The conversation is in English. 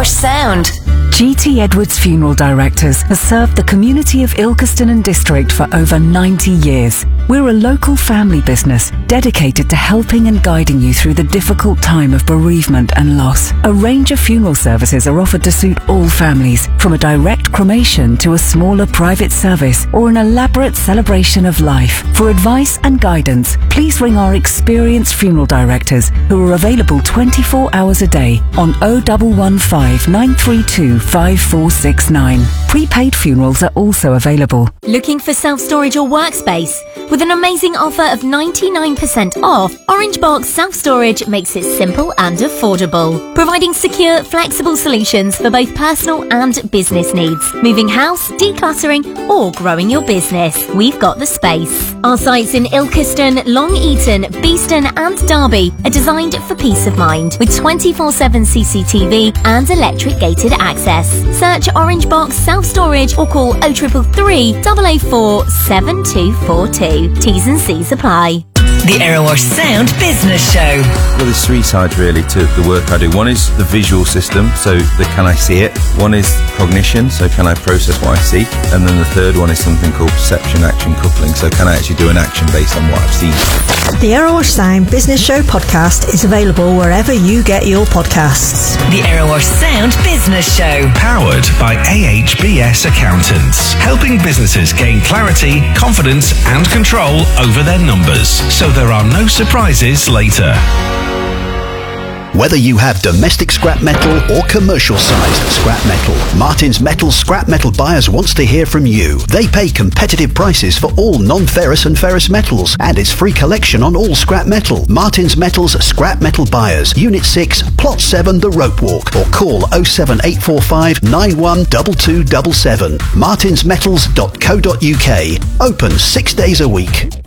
Erewash Sound. GT Edwards Funeral Directors has served the community of Ilkeston and District for over 90 years. We're a local family business dedicated to helping and guiding you through the difficult time of bereavement and loss. A range of funeral services are offered to suit all families, from a direct cremation to a smaller private service or an elaborate celebration of life. For advice and guidance, please ring our experienced funeral directors who are available 24 hours a day on 0115 932 5469. Prepaid funerals are also available. Looking for self-storage or workspace? With an amazing offer of 99% off, Orange Box Self-Storage makes it simple and affordable, providing secure, flexible solutions for both personal and business needs. Moving house, decluttering, or growing your business, we've got the space. Our sites in Ilkeston, Long Eaton, Beeston and Derby are designed for peace of mind, with 24/7 CCTV and electric gated access. Search Orange Box Self-Storage or call 0333 004 7242. T's and C's apply. The Erewash Sound Business Show. Well, there's three sides really to the work I do. One is the visual system, so can I see it? One is cognition, so can I process what I see? And then the third one is something called perception action coupling, so can I actually do an action based on what I've seen? The Erewash Sound Business Show podcast is available wherever you get your podcasts. The Erewash Sound Business Show. Powered by AHBS Accountants, helping businesses gain clarity, confidence and control over their numbers, so there are no surprises later. Whether you have domestic scrap metal or commercial-sized scrap metal, Martins Metals scrap metal buyers wants to hear from you. They pay competitive prices for all non-ferrous and ferrous metals, and it's free collection on all scrap metal. Martins Metals scrap metal buyers, Unit 6, Plot 7, The Rope Walk, or call 07845 912277. martinsmetals.co.uk. Open 6 days a week.